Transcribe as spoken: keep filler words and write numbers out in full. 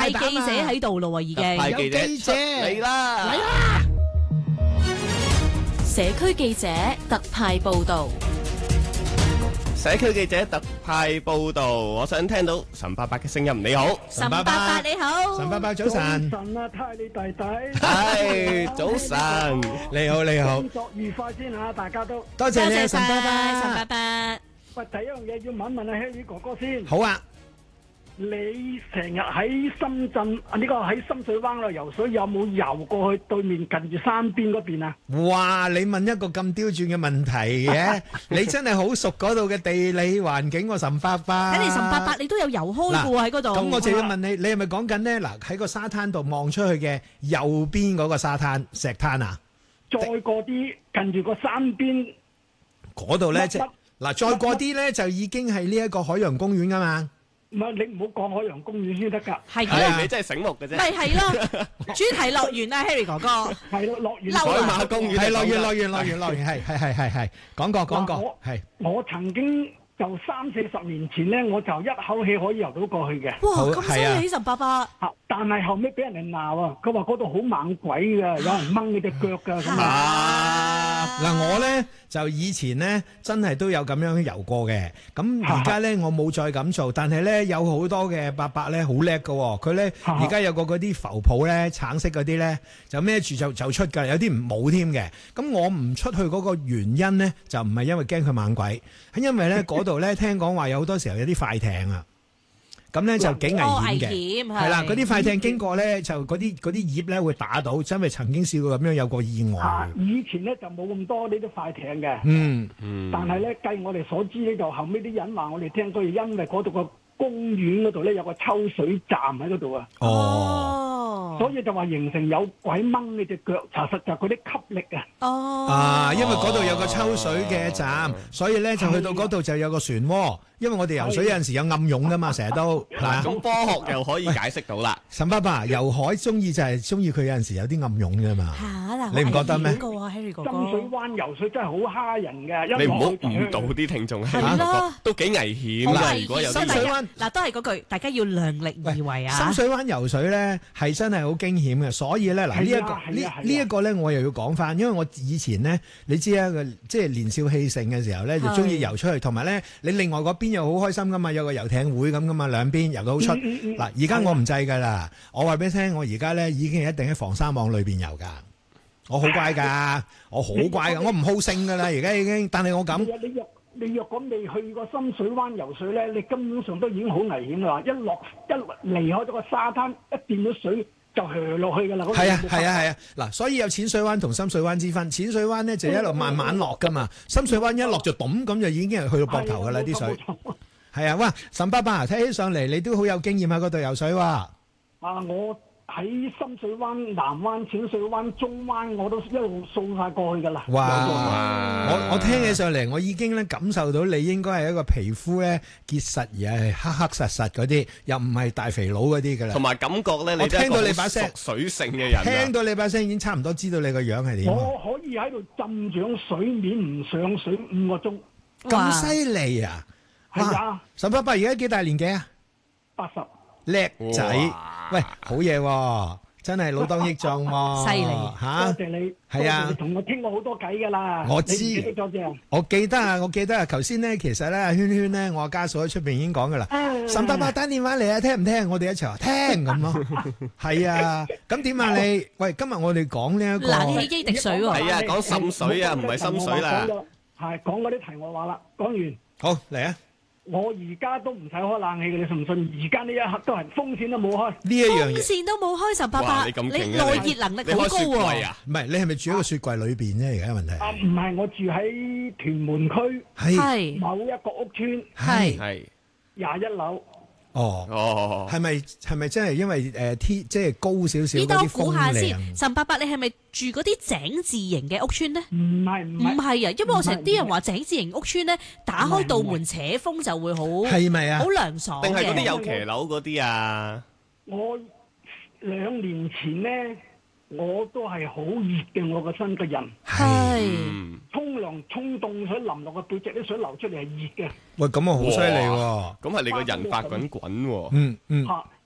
派記者喺度咯喎，已經有記者嚟啦，嚟啦！ 社區記者特派報導。 社區記者特派報導，我想聽到岑伯伯嘅聲音。你好， 岑伯伯你好， 岑伯伯早晨。 早晨啊，泰利弟弟。 係早晨， 你好你好。 工作愉快先嚇，大家都。 多謝你，岑伯伯。 岑伯伯。 喂，第一樣嘢要問一問阿 Harry 哥哥先。 好啊。 你成日喺深圳啊？呢個喺深水灣度游水，有冇游過去對面近住山邊嗰邊啊？ 哇！你問一個咁刁鑽嘅問題嘅，你真係好熟嗰度嘅地理環境喎，岑伯伯。 睇嚟岑伯伯你都有游開嘅喎喺嗰度。 咁我就要問你，你係咪講緊呢？嗱，喺個沙灘度望出去嘅右邊嗰個沙灘石灘啊？ 再過啲近住個山邊嗰度呢，即係嗱，再過啲呢，就已經係呢一個海洋公園㗎嘛。 唔係，你唔好講海洋公園先得㗎。 係啊， 你真係醒目嘅啫。 咪係咯，主題樂園啊 ，Harry 哥哥。 係咯，樂園。 海馬公園係樂園，樂園，樂園，樂園，係係係係係講過講過係。 我曾經就三四十年前咧，我就一口氣可以游到過去嘅。 哇，咁犀利，岑伯伯。 嚇！但係後尾俾人哋鬧啊，佢話嗰度好猛鬼㗎，有人掹你隻腳㗎咁啊！嗱，我咧就以前咧真係都有咁樣游過嘅，咁而家咧我冇再咁做，但係咧有好多嘅伯伯咧好叻㗎喎，佢咧而家有個嗰啲浮泡咧，橙色嗰啲咧就孭住就就出㗎，有啲唔冇添嘅。咁我唔出去嗰個原因咧，就唔係因為驚佢猛鬼，係因為咧嗰度咧聽講話有好多時候有啲快艇啊。咁咧就幾危險嘅，係啦，嗰啲快艇經過咧，就嗰啲嗰啲葉咧會打到，真係曾經試過咁樣有個意外。 啊，以前咧就冇咁多呢啲快艇嘅， 嗯嗯，但係咧據我哋所知咧，就後尾啲人話我哋聽，佢因為嗰度個公園嗰度咧有個抽水站喺嗰度啊， 哦， 所以就話形成有鬼掹你隻腳，查實就嗰啲吸力啊。 哦， 啊，因為嗰度有個抽水嘅站，所以咧就去到嗰度就有個漩渦。因為我哋游水有陣時有暗湧噶嘛，成日都嗱，咁科學又可以解釋到啦。 岑伯伯游海中意就係中意佢有陣時有啲暗湧啫嘛。 嚇嗱， 你唔覺得咩？ Harry 哥哥， 深水灣游水真係好蝦人嘅， 你唔好誤導啲聽眾係咯， 都幾危險㗎。如果有深水灣嗱，都係嗰句，大家要量力而為啊。 深水灣游水咧係真係好驚險嘅，所以咧嗱呢一個呢呢一個咧我又要講翻，因為我以前咧你知啊，即係年少氣盛嘅時候咧就中意游出去，同埋咧你另外嗰邊又好開心噶嘛。有個遊艇會咁噶嘛，兩邊游到好出。嗱，而家我唔制噶啦，我話俾你聽，我而家咧已經係一定喺防沙網裏邊游噶，我好乖噶，我好乖噶，我唔好勝噶啦，而家已經。但係我咁， 你若你若果未去過深水灣游水咧，你根本上都已經好危險啦。一落一離開咗個沙灘，一掂到水就hö落去噶啦。 係啊係啊係啊，嗱，所以有淺水灣同深水灣之分。淺水灣咧就一路慢慢落噶嘛，深水灣一落就咚咁就已經係去到膊頭噶啦啲水。係啊，哇！岑伯伯睇起上嚟，你都好有經驗喺嗰度游水喎。啊， 我喺深水灣、南灣、淺水灣、中灣，我都一路掃晒過去噶啦。 哇！我我聽起上嚟，我已經咧感受到你應該係一個皮膚咧結實而係黑黑實實嗰啲，又唔係大肥佬嗰啲噶啦。 同埋感覺咧，你聽到你把聲熟水性嘅人， 聽到你把聲已經差唔多知道你個樣係點。 我可以喺度浸上水面唔上水五個鐘。 咁犀利啊！ 係啊， 岑伯伯而家幾大年紀啊？ 八十， 叻仔，喂，好嘢喎，真係老當益壯喎， 犀利嚇！ 多謝你， 係啊， 你同我傾過好多偈噶啦， 我知， 記得咗啫。 我記得啊，我記得啊，頭先咧，其實咧，阿圈圈咧，我阿家嫂喺出邊已經講噶啦，岑伯伯打電話嚟啊，聽唔聽？我哋一齊話聽咁咯，係啊，咁點啊你？喂，今日我哋講呢一個冷氣機滴水喎， 係啊，講滲水啊，唔係深水啦， 係講嗰啲題外話啦，講完。 好嚟啊！ 我而家都唔使開冷氣嘅，你信唔信？而家呢一刻都係風扇都冇開， 呢一樣嘢風扇都冇開。岑伯伯，你耐熱能力好高喎。 唔係，你係咪住喺個雪櫃裏邊啫？而家問題啊，唔係，我住喺屯門區， 係某一個屋村， 係係廿一樓。 哦哦，係咪係咪真係因為誒天即係高少少嗰啲估下先， 風岑伯伯，你係咪住嗰啲井字形嘅屋村呢？ 唔係唔唔係啊，因為我成日啲人話井字形屋村咧，打開道門扯風就會好， 係咪啊？ 好涼爽嘅。 定係嗰啲有騎樓嗰啲啊？ 我兩年前咧，我都係好熱嘅，我個身個人係沖涼沖凍水淋落個背脊，啲水流出嚟係熱嘅。 喂，咁啊好犀利喎！ 咁係你個人發滾滾喎。 嗯嗯。 嚇！